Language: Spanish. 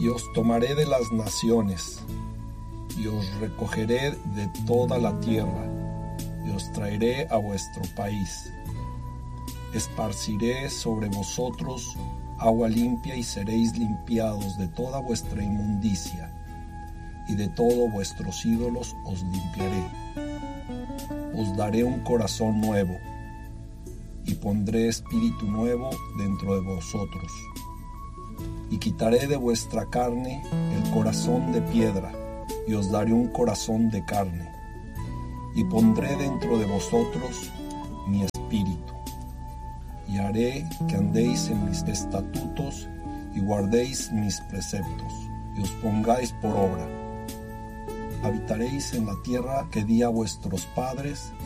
Y os tomaré de las naciones, y os recogeré de toda la tierra, y os traeré a vuestro país. Esparciré sobre vosotros agua limpia, y seréis limpiados de toda vuestra inmundicia, y de todos vuestros ídolos os limpiaré. Os daré un corazón nuevo, y pondré espíritu nuevo dentro de vosotros. Y quitaré de vuestra carne el corazón de piedra, y os daré un corazón de carne. Y pondré dentro de vosotros mi espíritu. Y haré que andéis en mis estatutos, y guardéis mis preceptos, y os pongáis por obra. Habitaréis en la tierra que di a vuestros padres,